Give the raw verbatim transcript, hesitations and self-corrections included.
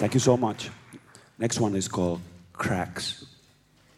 Thank you so much. Next one is called Cracks.